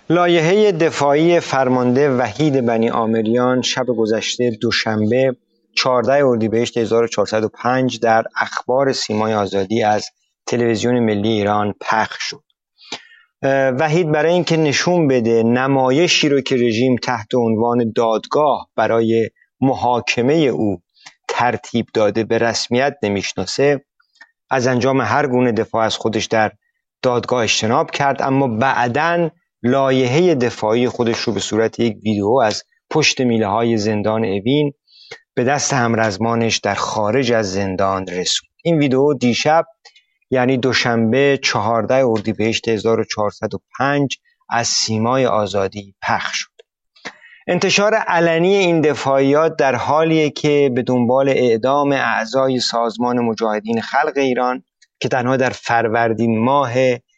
لایحه دفاعی فرمانده وحید بنی آمریان شب گذشته دوشنبه 14 اردیبهشت 1405 در اخبار سیمای آزادی از تلویزیون ملی ایران پخش شد. وحید برای اینکه نشون بده نمایشی رو که رژیم تحت عنوان دادگاه برای محاکمه او ترتیب داده به رسمیت نمیشناسه، از انجام هر گونه دفاع از خودش در دادگاه اجتناب کرد، اما بعداً لایحه دفاعی خودش رو به صورت یک ویدیو از پشت میله های زندان اوین به دست همرزمانش در خارج از زندان رسوند. این ویدیو دیشب یعنی دوشنبه 14 اردیبهشت 1405 از سیمای آزادی پخش شد. انتشار علنی این دفاعیات در حالیه که به دنبال اعدام اعضای سازمان مجاهدین خلق ایران که تنها در فروردین ماه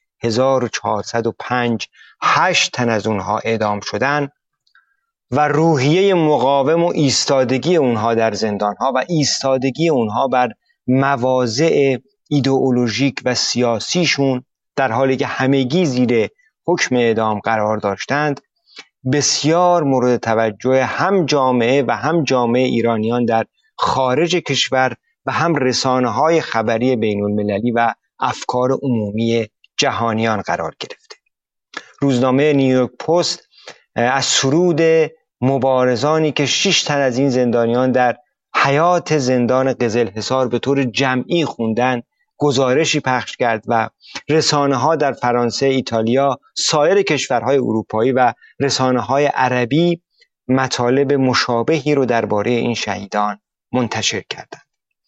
1405 8 تن از اونها اعدام شدن و روحیه مقاوم و ایستادگی اونها در زندانها و ایستادگی اونها بر مواضع ایدئولوژیک و سیاسیشون در حالی که همگی زیر حکم اعدام قرار داشتند، بسیار مورد توجه هم جامعه ایرانیان در خارج کشور و هم رسانه‌های خبری بین‌المللی و افکار عمومی جهانیان قرار گرفته. روزنامه نیویورک پست از سرود مبارزانی که 6 تن از این زندانیان در حیات زندان قزلحصار به طور جمعی خوندن گزارشی پخش کرد و رسانه‌ها در فرانسه، ایتالیا، سایر کشورهای اروپایی و رسانه‌های عربی مطالب مشابهی رو درباره این شهیدان منتشر کردند.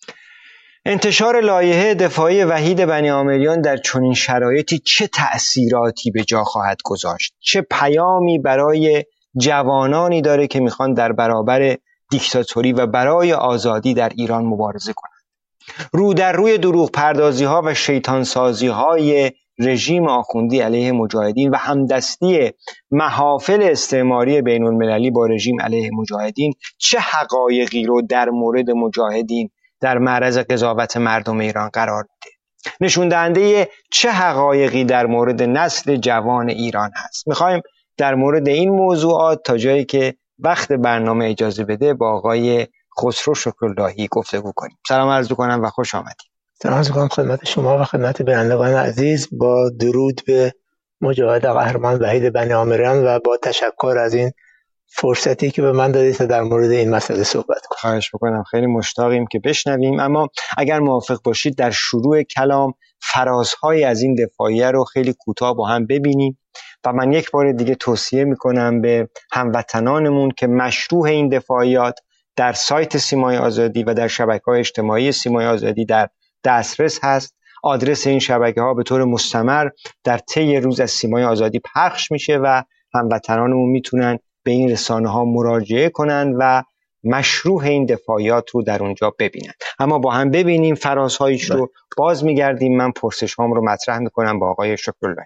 انتشار لایحه دفاعی وحید بنی آمریان در چنین شرایطی چه تأثیراتی به جا خواهد گذاشت؟ چه پیامی برای جوانانی داره که میخوان در برابر دیکتاتوری و برای آزادی در ایران مبارزه کنند؟ رو در روی دروغ پردازی ها و شیطان سازی های رژیم آخوندی علیه مجاهدین و همدستی محافل استعماری بین المللی با رژیم علیه مجاهدین چه حقایقی رو در مورد مجاهدین در معرض قضاوت مردم ایران قرار میده؟ نشون دهنده چه حقایقی در مورد نسل جوان ایران هست؟ میخوایم در مورد این موضوعات تا جایی که وقت برنامه اجازه بده با آقای خسرو شکراللهی گفتگو کنیم. سلام عرض می‌کنم و خوش آمدید. سلام عرض می‌کنم خدمت شما و خدمت بینندگان عزیز، با درود به مجاهد قهرمان وحید بنی آمریان و با تشکر از این فرصتی که به من دادید تا در مورد این مسئله صحبت کنم. خواهش می‌کنم، خیلی مشتاقیم که بشنویم، اما اگر موافق باشید در شروع کلام فرازهای از این دفاعیه رو خیلی کوتاه با هم ببینیم و من یک بار دیگه توصیه می‌کنم به هموطنانمون که مشروع این دفاعیات در سایت سیمای آزادی و در شبکه‌های اجتماعی سیمای آزادی در دسترس هست. آدرس این شبکه‌ها به طور مستمر در طی روز از سیمای آزادی پخش میشه و هموطنانمون میتونن به این رسانه‌ها مراجعه کنن و مشروع این دفاعیات رو در اونجا ببینن. اما با هم ببینیم فرازهایش رو، باز میگردیم. من پرسش‌هام رو مطرح میکنم با آقای شکراللهی.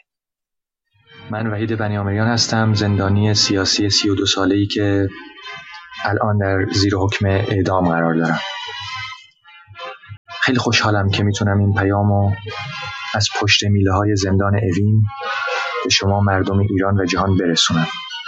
من وحید بنی آمریان هستم، زندانی سیاسی 32 ساله‌ای که الان در زیر حکم اعدام قرار دارم. خیلی خوشحالم که میتونم این پیامو از پشت میله‌های زندان اوین به شما مردم ایران و جهان برسونم.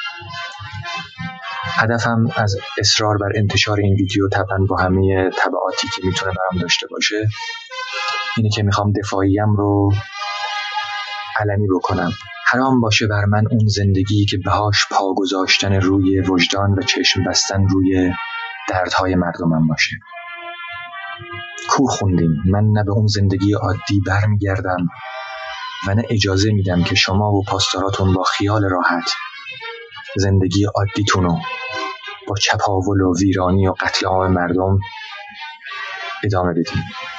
هدفم از اصرار بر انتشار این ویدیو، طبعاً با همه تبعاتی که میتونه برام داشته باشه، اینه که میخوام دفاعیم رو علنی بکنم. حرام باشه بر من اون زندگی که بهاش پا گذاشتن روی وجدان و چشم بستن روی دردهای مردمم باشه. کور خوندیم. من نه به اون زندگی عادی برمیگردم و نه اجازه میدم که شما و پاسداراتون با خیال راحت زندگی عادیتونو با چپاول و ویرانی و قتل عام مردم ادامه بدیم.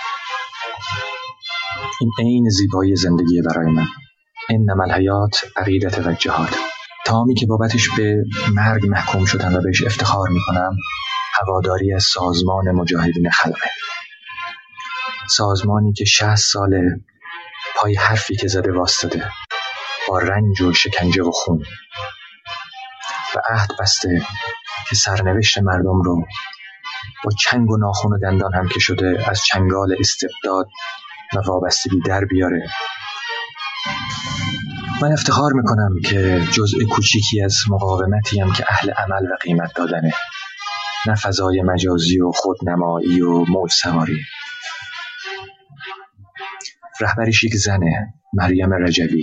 این عین زیبایی زندگی برای من. انما الحیات عقیدة و جهاد. تمامی که بابتش به مرگ محکوم شدن و بهش افتخار میکنم، هواداری از سازمان مجاهدین خلقه. سازمانی که 60 ساله پای حرفی که زده واسطه، با رنج و شکنجه و خون، و عهد بسته که سرنوشت مردم رو با چنگ و ناخن و دندان هم که شده از چنگال استبداد و وابستگی در بیاره من افتخار میکنم که جزء کوچیکی از مقاومتیم که اهل عمل و قیمت دادنه، نه فضای مجازی و خودنمایی و موج سواری. رهبریش یک زنه، مریم رجبی،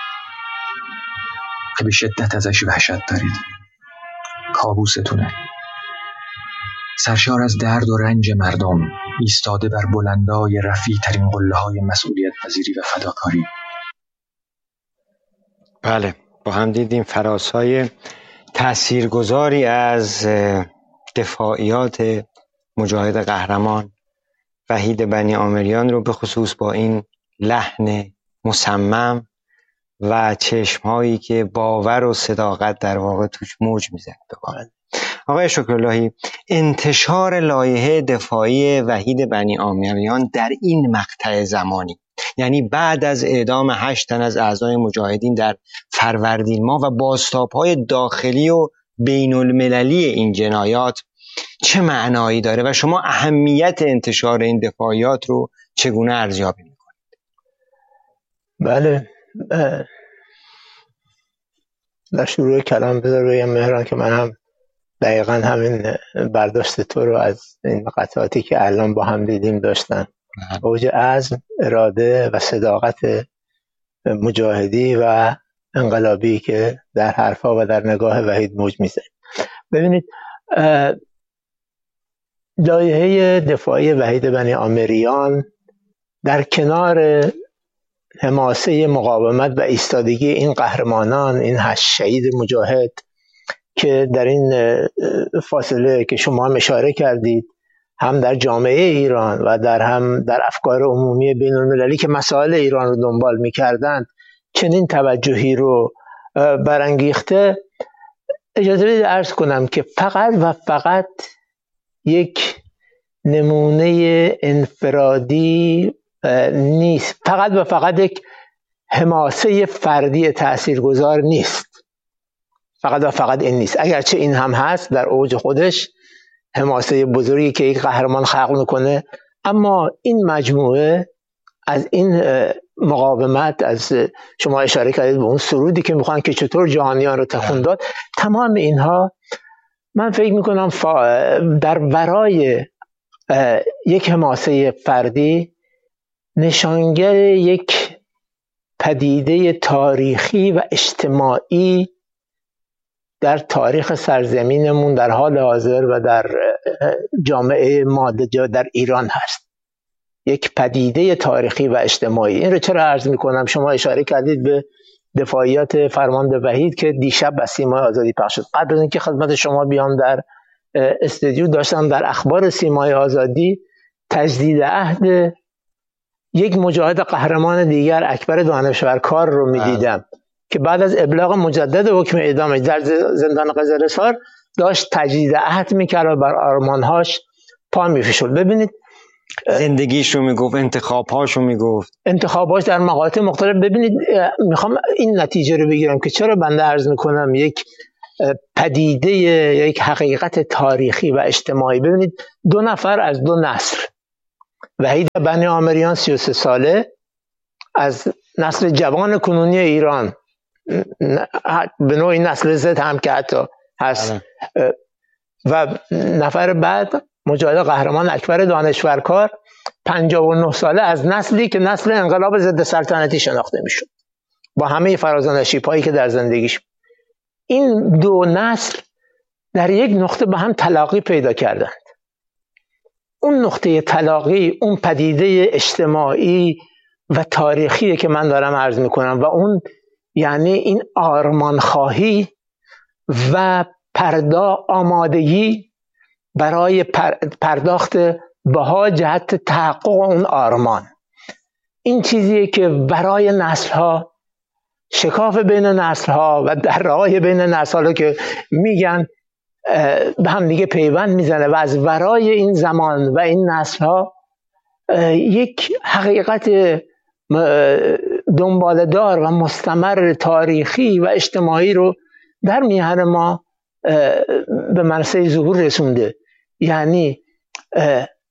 که به شدت ازش وحشت دارید. کابوستونه. سرشار از درد و رنج مردم، ایستاده بر بلندای رفیع ترین قله‌های مسئولیت پذیری و فداکاری. بله، با هم دیدیم فراسای تاثیرگذاری از دفاعیات مجاهد قهرمان وحید بنی عامریان رو، به خصوص با این لحن مصمم و چشمهایی که باور و صداقت در واقع توش موج میزنه. آقای شکراللهی، انتشار لایحه دفاعی وحید بنی عامریان در این مقطع زمانی، یعنی بعد از اعدام 8 تن از اعضای مجاهدین در فروردین ماه و بازتاب‌های داخلی و بین المللی این جنایات، چه معنایی داره و شما اهمیت انتشار این دفاعیات رو چگونه ارزیابی میکنید؟ بله، در شروع کلام بذار بگم مهران که من هم دقیقا همین برداشت تو رو از این قطعاتی که الان با هم دیدیم داشتن. اوج عزم، اراده و صداقت مجاهدی و انقلابی که در حرفا و در نگاه وحید موج میزنه. ببینید، لایحه دفاعی وحید بنی عامریان در کنار حماسه مقاومت و ایستادگی این قهرمانان، این 8 شهید مجاهد که در این فاصله که شما هم اشاره کردید، هم در جامعه ایران و هم در افکار عمومی بین المللی که مسائل ایران رو دنبال می‌کردند چنین توجهی رو برانگیخته، اجازه بدید عرض کنم که فقط و فقط یک نمونه انفرادی نیست، فقط و فقط یک حماسه فردی تاثیرگذار نیست، فقط و فقط این نیست، اگرچه این هم هست در اوج خودش، حماسه بزرگی که یک قهرمان خلق میکنه، اما این مجموعه از این مقاومت، از شما اشاره کردید به اون سرودی که میخوان که چطور جهانیان رو تکون داد، تمام اینها من فکر میکنم در ورای یک حماسه فردی نشانگر یک پدیده تاریخی و اجتماعی در تاریخ سرزمینمون در حال حاضر و در جامعه ماده در ایران هست. یک پدیده تاریخی و اجتماعی. این رو چرا عرض میکنم؟ شما اشاره کردید به دفاعیات فرمانده وحید که دیشب از سیمای آزادی پخش شد. قبل از اینکه خدمت شما بیام در استودیو داشتم در اخبار سیمای آزادی تجدید عهد یک مجاهد قهرمان دیگر، اکبر دانشورکار رو میدیدم که بعد از ابلاغ مجدد حکم اعدامش در زندان قزل‌حصار داشت تجدید عهد میکرد و بر آرمانهاش پا میفشرد. ببینید زندگیش رو میگفت، انتخابهاش رو میگفت، انتخابهاش در مقاطع مختلف. ببینید، میخوام این نتیجه رو بگیرم که چرا بنده عرض میکنم یک پدیده، یک حقیقت تاریخی و اجتماعی. ببینید، 2 نفر از 2 نسل، وحید بنی عامریان 33 ساله از نسل جوان کنونی ایران، به نوعی نسل زد هم که حتی هست، و نفر بعد مجاهد قهرمان اکبر دانشورکار 59 ساله از نسلی که نسل انقلاب ضد سلطنتی شناخته میشد با همه فراز و نشیب‌هایی که در زندگیش. این 2 نسل در یک نقطه به هم تلاقی پیدا کردند. اون نقطه تلاقی، اون پدیده اجتماعی و تاریخی که من دارم عرض میکنم و اون یعنی این آرمانخواهی و آمادگی برای پرداخت بها جهت تحقق اون آرمان. این چیزیه که برای نسل‌ها، شکاف بین نسل‌ها و درهای بین نسل‌ها که میگن به هم دیگه پیوند میزنه و از ورای این زمان و این نسل‌ها یک حقیقت دنباله‌دار و مستمر تاریخی و اجتماعی رو در میهن ما به منصه ظهور رسونده. یعنی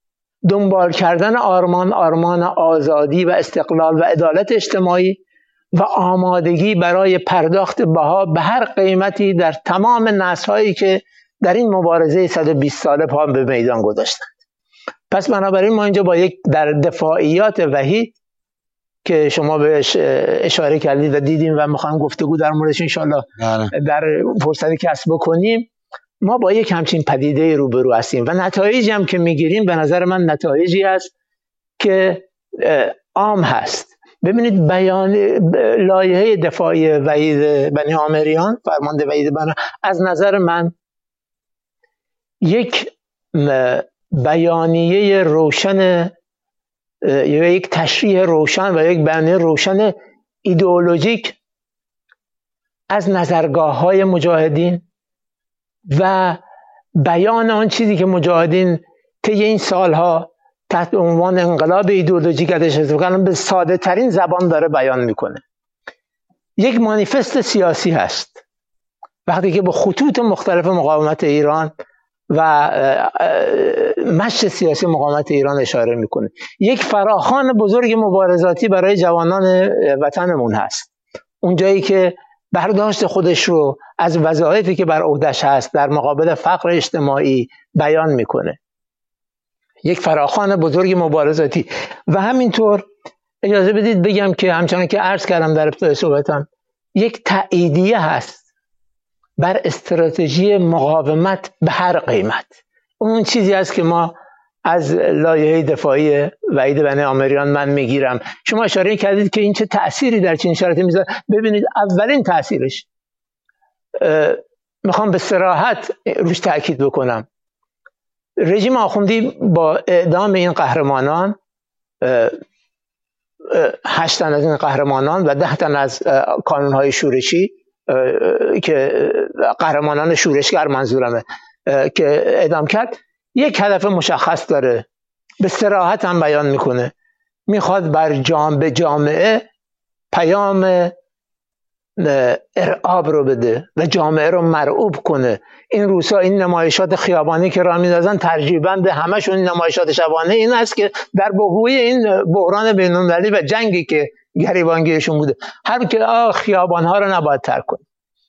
دنبال کردن آرمان آزادی و استقلال و عدالت اجتماعی و آمادگی برای پرداخت بها به هر قیمتی در تمام نسل‌هایی که در این مبارزه 120 ساله پا به میدان گذاشتند. پس بنابراین ما اینجا با یک در دفاعیات وحید که شما بهش اشاره کردید و دیدیم و میخوایم گفتگو در موردش انشالله در فرصتی کسب بکنیم، ما با یک همچین پدیده روبرو هستیم و نتایجی هم که میگیریم به نظر من نتایجی است که عام هست. ببینید بیان لایحه دفاعی وحید بنی عامریان، فرمانده وحید بنی، از نظر من یک بیانیه روشن یا یک تشریح روشن و یک بیانیه روشن ایدئولوژیک از نظرگاه‌های مجاهدین و بیان آن چیزی که مجاهدین طی این سالها تحت عنوان انقلاب ایدئولوژیک ازش استفاده کردن به ساده ترین زبان داره بیان میکنه. یک مانیفست سیاسی هست. وقتی که به خطوط مختلف مقاومت ایران و مشت سیاسی مقاومت ایران اشاره میکنه، یک فراخوان بزرگ مبارزاتی برای جوانان وطنمون هست. اونجایی که برداشت خودش رو از وظایفی که بر عهده‌اش هست در مقابل فقر اجتماعی بیان میکنه، یک فراخوان بزرگ مبارزاتی. و همینطور اجازه بدید بگم که همچنان که عرض کردم در ابتدای صحبتم، یک تأییدیه هست بر استراتژی مقاومت به هر قیمت. اون چیزی است که ما از لایحه دفاعی وحید بنی عامریان من میگیرم. شما اشاره کردید که این چه تأثیری در چین شرایطی میذاره. ببینید اولین تأثیرش، میخوام به صراحت روش تأکید بکنم، رژیم آخوندی با اعدام این قهرمانان، 8 تن از این قهرمانان و 10 تن از کانونهای شورشی که قهرمانان شورشگر منظورمه که اعدام کرد، یک هدف مشخص داره، به صراحت هم بیان میکنه، میخواد بر جامعه پیام ارعاب رو بده و جامعه رو مرعوب کنه. این روزها این نمایشات خیابانی که راه میندازن ترجیباً همشون نمایشات شبانه این است که در بحوی این بحران بین‌المللی و جنگی که گریبانگیرشون بوده، هر که خیابان‌ها رو نباید ترک کنید.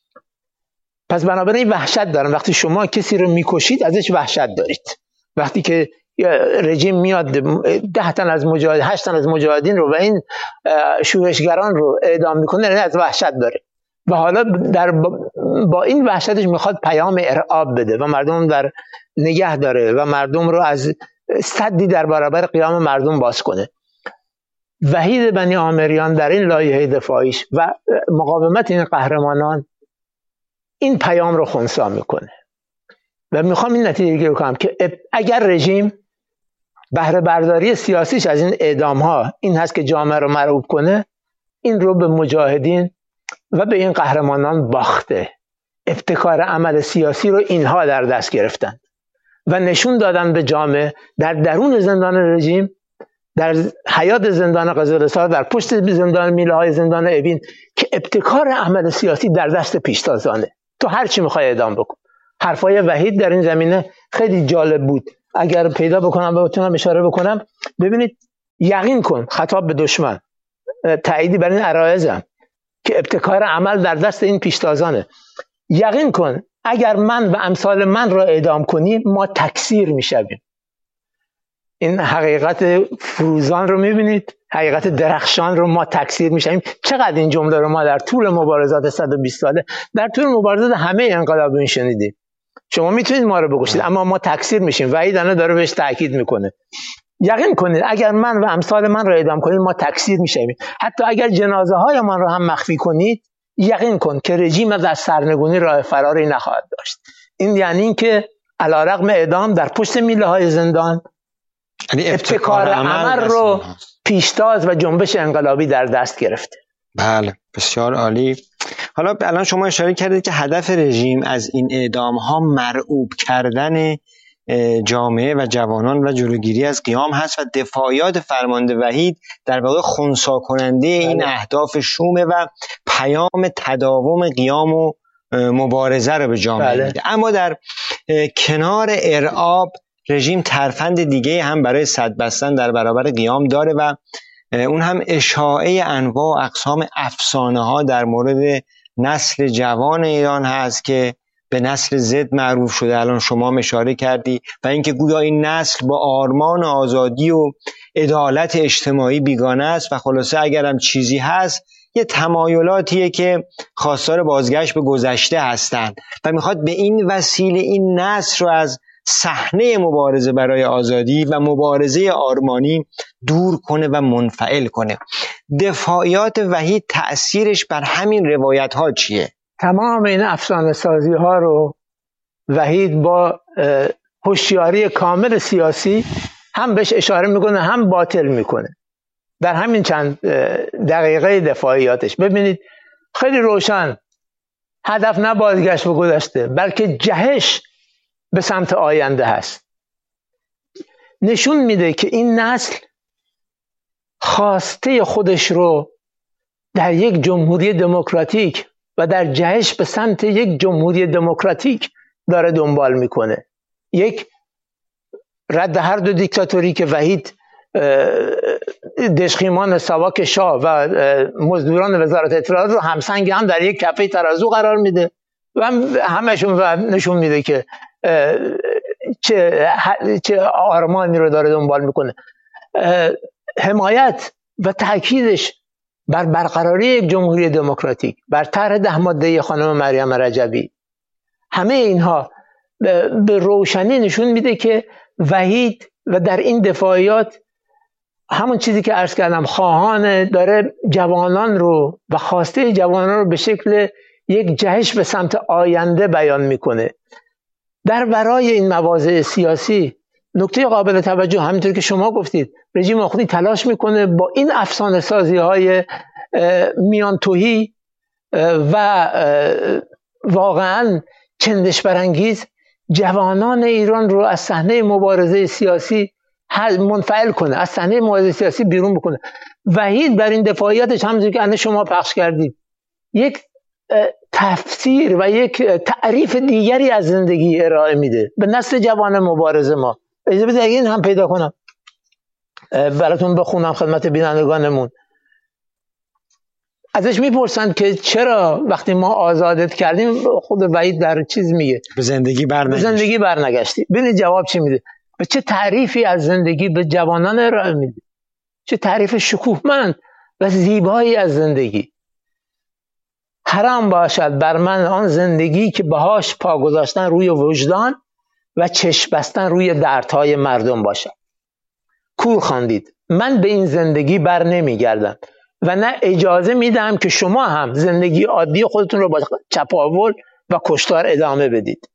پس بنابراین وحشت دارن. وقتی شما کسی رو میکشید ازش وحشت دارید. وقتی که رژیم میاد 10 تن از مجاهد 8 تن از مجاهدین رو و این شورشگران رو اعدام میکنه، از وحشت داره و حالا با این وحشتش میخواد پیام ارعاب بده و مردم در نگه داره و مردم رو از سدی در برابر قیام مردم باز کنه. وحید بنی عامریان در این لایحه دفاعیش و مقاومت این قهرمانان این پیام رو خنثی میکنه و میخوام این نتیجه گیری کنم که اگر رژیم بهره برداری سیاسیش از این اعدام ها این هست که جامعه رو مرعوب کنه، این رو به مجاهدین و به این قهرمانان باخته. ابتکار عمل سیاسی رو اینها در دست گرفتن و نشون دادن به جامعه در درون زندان رژیم، در حیات زندان قزلستان، در پشت زندان میله های زندان اوین، که ابتکار عمل سیاسی در دست پیشتازانه. تو هر چی میخوای اعدام بکن. حرفای وحید در این زمینه خیلی جالب بود. اگر پیدا بکنم و بتونم اشاره بکنم، ببینید یقین کن، خطاب به دشمن، تأییدی بر این عرایزم که ابتکار عمل در دست این پیشتازانه، یقین کن اگر من و امثال من را اعدام کنی ما تکثیر میشویم. این حقیقت فروزان رو میبینید، حقیقت درخشان رو، ما تکثیر میشویم. چقدر این جمله رو ما در طول مبارزات 120 ساله، در طول مبارزات همه انقلابیون شنیدیم. شما میتونید ما رو بکشید اما ما تکثیر میشیم. وحید الان داره بهش تاکید میکنه. یقین کنید اگر من و امثال من رو اعدام کنید ما تکثیر میشیم. حتی اگر جنازه های من رو هم مخفی کنید، یقین کن که رژیم از سرنگونی راه فراری نخواهد داشت. این یعنی این که علیرغم اعدام در پشت میله های زندان، ابتکار عمل رو پیشتاز و جنبش انقلابی در دست گرفته. بله، بسیار عالی. حالا الان شما اشاره کردید که هدف رژیم از این اعدام ها مرعوب کردن جامعه و جوانان و جلوگیری از قیام هست و دفاعیات فرمانده وحید در واقع خنثی کننده این اهداف شومه و پیام تداوم قیام و مبارزه رو به جامعه میده. اما در کنار ارعاب، رژیم ترفند دیگه هم برای سد بستن در برابر قیام داره و اون هم اشاعه انواع و اقسام افسانه ها در مورد نسل جوان ایران هست که به نسل زد معروف شده، الان شما اشاره کردی، و اینکه گویا این نسل با آرمان آزادی و عدالت اجتماعی بیگانه است و خلاصه اگرم چیزی هست یه تمایلاتیه که خواستار بازگشت به گذشته هستند و میخواد به این وسیله این نسل رو از صحنه مبارزه برای آزادی و مبارزه آرمانی دور کنه و منفعل کنه. دفاعیات وحید تأثیرش بر همین روایت ها چیه؟ تمام این افسانه سازی ها رو وحید با هوشیاری کامل سیاسی هم بهش اشاره میکنه هم باطل میکنه در همین چند دقیقه دفاعیاتش. ببینید خیلی روشن هدف نه بازگشت به گذشته بلکه جهش به سمت آینده هست. نشون میده که این نسل خواسته خودش رو در یک جمهوری دموکراتیک و در جهش به سمت یک جمهوری دموکراتیک داره دنبال میکنه. یک رد هر دو دیکتاتوری که وحید دشخیمان ساواک شاه و مزدوران وزارت اطلاعات رو همسنگ هم در یک کفه ترازو قرار میده و همشون نشون میده که چه آرمانی رو داره دنبال میکنه. حمایت و تأکیدش بر برقراری یک جمهوری دموکراتیک، بر طرح 10 ماده خانم مریم رجبی، همه اینها به روشنی نشون میده که وحید و در این دفاعیات همون چیزی که عرض کردم خواهان داره جوانان رو و خواسته جوانان رو به شکل یک جهش به سمت آینده بیان میکنه. در ورای این مواضع سیاسی نکته قابل توجه همینطور که شما گفتید رژیم آخوندی تلاش میکنه با این افسانه سازی های میان تویی و واقعا چندش برانگیز جوانان ایران رو از صحنه مبارزه سیاسی منفعل کنه، از صحنه مبارزه سیاسی بیرون بکنه. وحید بر این دفاعیاتش همونجوری که الان شما پخش کردید یک تفسیر و یک تعریف دیگری از زندگی ارائه میده به نسل جوان مبارز ما. اجازه بدید این هم پیدا کنم براتون بخونم خدمت بینندگانمون. ازش میپرسند که چرا وقتی ما آزادت کردیم، خود وحید در چیز میگه به زندگی برنگشتی. ببینید جواب چی میده و چه تعریفی از زندگی به جوانان ارائه میده، چه تعریف شکوهمند و زیبایی از زندگی. حرام باشد بر من آن زندگی که بهاش پا گذاشتن روی وجدان و چشم بستن روی دردهای مردم باشد. کور خواندید، من به این زندگی بر نمیگردم و نه اجازه میدم که شما هم زندگی عادی خودتون رو با چپاول و کشتار ادامه بدید.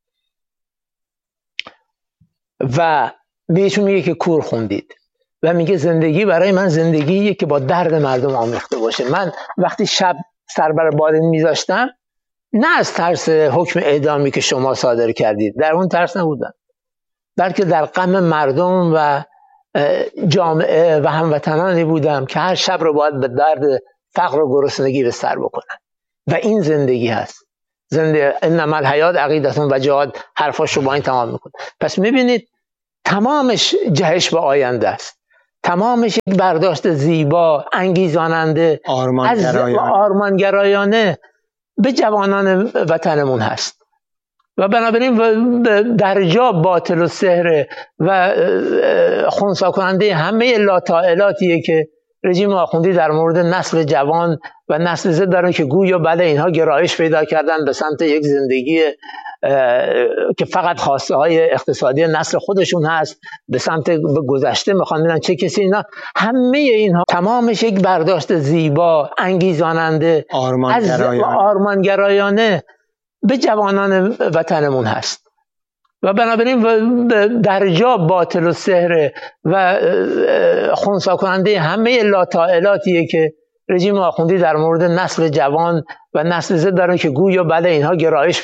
و بهشون میگه که کور خوندید و میگه زندگی برای من زندگیه که با درد مردم آمیخته باشه. من وقتی شب سر بر بالین میذاشتم نه از ترس حکم اعدامی که شما صادر کردید، در اون ترس نبودم، بلکه در غم مردم و جامعه و هموطنانی بودم که هر شب رو باید به درد فقر و گرسنگی به سر بکنن. و این زندگی هست. انما الحیات عقیدتون و جهاد، حرفاش رو با این تمام میکنه. پس میبینید تمامش جهش به آینده است، تمامش یک برداشت زیبا، انگیزاننده، آرمانگرایانه به جوانان وطنمون هست. و بنابراین در جا باطل و سحر و خنثی کننده همه لاطائلاتیه که رژیم آخوندی در مورد نسل جوان و نسل زد دارن که گویا بعد اینها گرایش پیدا کردن به سمت یک زندگی که فقط خواسته های اقتصادی نسل خودشون هست، به سمت گذشته میخوان ببینن چه کسی. اینا همه اینها تمامش یک برداشت زیبا، انگیزاننده، آرمانگرایانه به جوانان وطنمون هست. و بنابراین در جا باطل و سحر و خنثی کننده همه لاطائلاتیه که رژیم آخوندی در مورد نسل جوان و نسل زد دارن که گویا بعد اینها گرایش